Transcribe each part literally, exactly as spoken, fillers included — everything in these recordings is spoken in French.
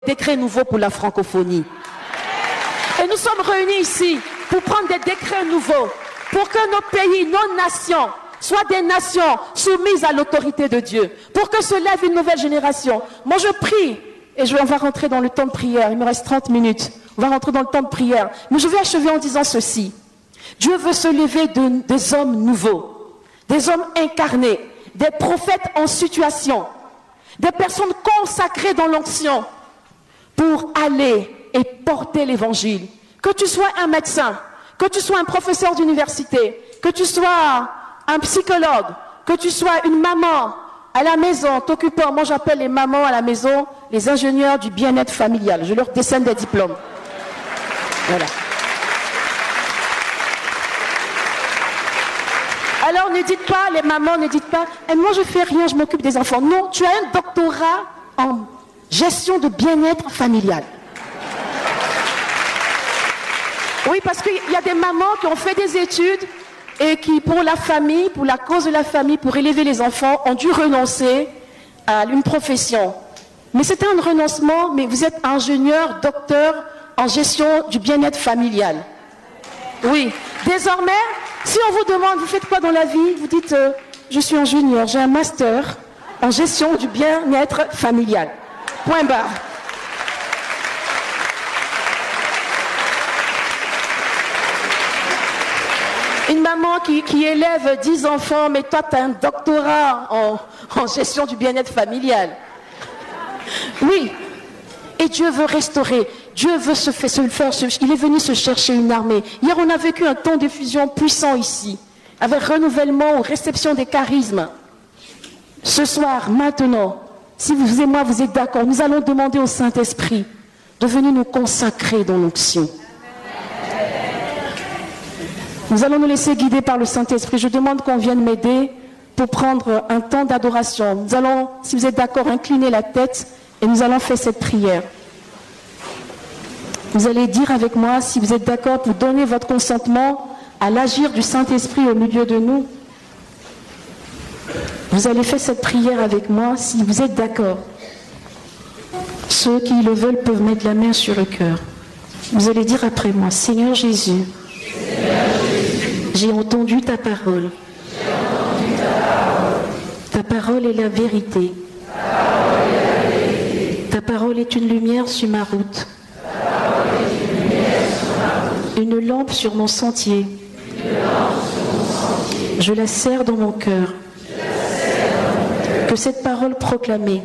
décrets nouveaux pour la francophonie. Et nous sommes réunis ici pour prendre des décrets nouveaux, pour que nos pays, nos nations, soient des nations soumises à l'autorité de Dieu, pour que se lève une nouvelle génération. Moi je prie, et je, on va rentrer dans le temps de prière, il me reste trente minutes, on va rentrer dans le temps de prière, mais je vais achever en disant ceci. Dieu veut se lever de, des hommes nouveaux, des hommes incarnés, des prophètes en situation, des personnes consacrées dans l'onction, pour aller et porter l'évangile. Que tu sois un médecin, que tu sois un professeur d'université, que tu sois un psychologue, que tu sois une maman à la maison, t'occupant, moi j'appelle les mamans à la maison les ingénieurs du bien-être familial. Je leur décerne des diplômes. Voilà. Alors ne dites pas, les mamans ne dites pas, eh, moi je fais rien, je m'occupe des enfants. Non, tu as un doctorat en gestion de bien-être familial. Oui, parce qu'il y a des mamans qui ont fait des études et qui, pour la famille, pour la cause de la famille, pour élever les enfants, ont dû renoncer à une profession. Mais c'était un renoncement, mais vous êtes ingénieur, docteur en gestion du bien-être familial. Oui, désormais, si on vous demande, vous faites quoi dans la vie? Vous dites, euh, je suis ingénieur, j'ai un master en gestion du bien-être familial. Point barre. Une maman qui, qui élève dix enfants, mais toi, tu as un doctorat en, en gestion du bien-être familial. Oui. Et Dieu veut restaurer. Dieu veut se faire, se faire se, il est venu se chercher une armée. Hier, on a vécu un temps de fusion puissant ici, avec renouvellement ou réception des charismes. Ce soir, maintenant, si vous et moi, vous êtes d'accord, nous allons demander au Saint-Esprit de venir nous consacrer dans l'onction. Nous allons nous laisser guider par le Saint-Esprit. Je demande qu'on vienne m'aider pour prendre un temps d'adoration. Nous allons, si vous êtes d'accord, incliner la tête et nous allons faire cette prière. Vous allez dire avec moi, si vous êtes d'accord, pour donner votre consentement à l'agir du Saint-Esprit au milieu de nous. Vous allez faire cette prière avec moi, si vous êtes d'accord. Ceux qui le veulent peuvent mettre la main sur le cœur. Vous allez dire après moi, Seigneur Jésus, j'ai entendu ta parole. Ta parole est la vérité. Ta parole est une lumière sur ma route. Une lampe sur mon sentier. Je la serre dans mon cœur. Que cette parole proclamée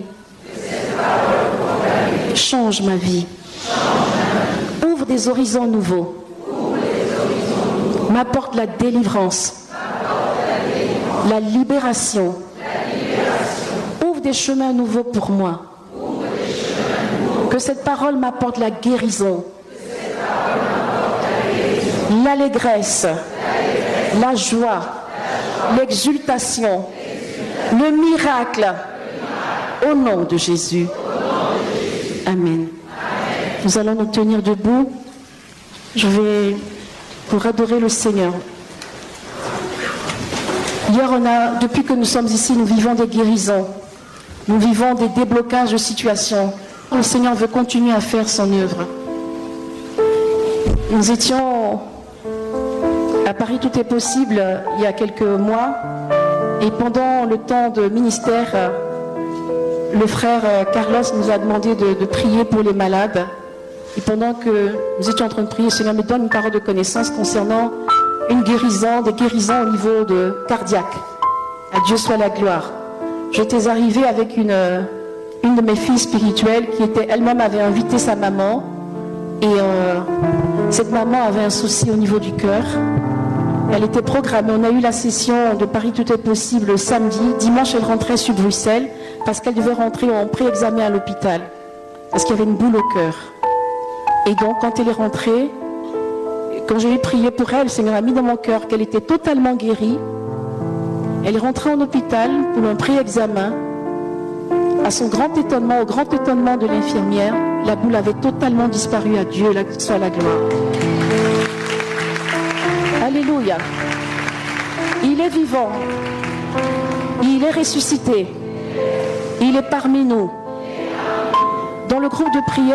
change ma vie. Ouvre des horizons nouveaux. M'apporte la délivrance, la libération. Ouvre des chemins nouveaux pour moi. Que cette parole m'apporte la guérison, l'allégresse, la joie, l'exultation, le miracle, au nom de Jésus. Amen. Nous allons nous tenir debout. Je vais... pour adorer le Seigneur. Hier, on a, depuis que nous sommes ici, nous vivons des guérisons. Nous vivons des déblocages de situations. Le Seigneur veut continuer à faire son œuvre. Nous étions à Paris Tout est possible il y a quelques mois. Et pendant le temps de ministère, le frère Carlos nous a demandé de, de prier pour les malades. Et pendant que nous étions en train de prier, le Seigneur me donne une parole de connaissance concernant une guérison, des guérisons au niveau de cardiaque. À Dieu soit la gloire. J'étais arrivée avec une, une de mes filles spirituelles qui était elle-même avait invité sa maman. Et euh, cette maman avait un souci au niveau du cœur. Elle était programmée. On a eu la session de Paris Tout est possible le samedi. Dimanche, elle rentrait sur Bruxelles parce qu'elle devait rentrer en pré-examen à l'hôpital. Parce qu'il y avait une boule au cœur. Et donc, quand elle est rentrée, quand j'ai prié pour elle, le Seigneur a mis dans mon cœur qu'elle était totalement guérie. Elle est rentrée en hôpital pour un pré-examen. À son grand étonnement, au grand étonnement de l'infirmière, la boule avait totalement disparu. À Dieu soit la gloire. Alléluia. Il est vivant. Il est ressuscité. Il est parmi nous. Dans le le groupe de prière.